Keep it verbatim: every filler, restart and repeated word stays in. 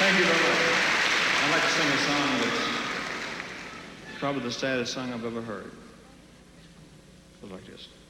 Thank you very much. I'd like to sing a song that's probably the saddest song I've ever heard. It goes like this.